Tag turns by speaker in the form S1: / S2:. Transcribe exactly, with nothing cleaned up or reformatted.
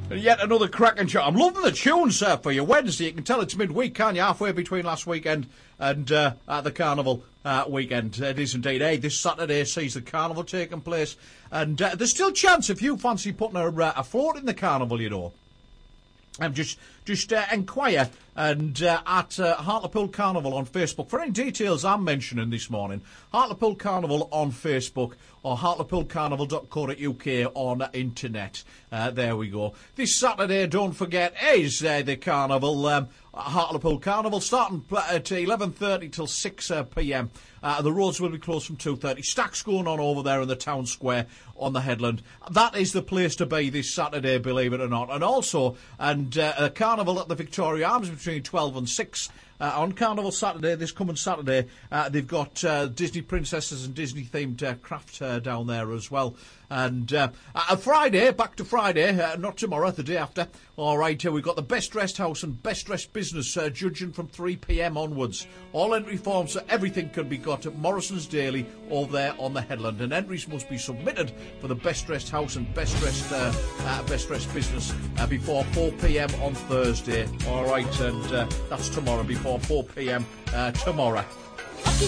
S1: Yet another cracking show. I'm loving the tunes uh, for your Wednesday. You can tell it's midweek, can't you? Halfway between last weekend and uh, at the Carnival uh, weekend. It is indeed. Hey, this Saturday sees the Carnival taking place. And uh, there's still a chance if you fancy putting a, uh, a float in the Carnival, you know. Um, just just uh, inquire and uh, at uh, Hartlepool Carnival on Facebook for any details I'm mentioning this morning. Hartlepool Carnival on Facebook or hartlepool carnival dot co dot uk on internet. Uh, there we go. This Saturday, don't forget, is uh, the Carnival, um, Hartlepool Carnival, starting at eleven thirty till six p m. Uh, the roads will be closed from two thirty. Stacks going on over there in the town square on the headland. That is the place to be this Saturday, believe it or not. And also, and uh, a Carnival at the Victoria Arms between twelve and six. Uh, on Carnival Saturday, this coming Saturday, uh, they've got uh, Disney princesses and Disney-themed uh, craft uh, down there as well. And uh, uh, Friday, back to Friday, uh, not tomorrow, the day after. All right, uh, we've got the Best Dressed House and Best Dressed Business uh, judging from three p m onwards. All entry forms, so everything can be got at Morrison's Daily over there on the headland. And entries must be submitted for the Best Dressed House and Best Dressed uh, uh, Best Dressed Business uh, before four p m on Thursday. All right, and uh, that's tomorrow before four p m uh, tomorrow.
S2: Lucky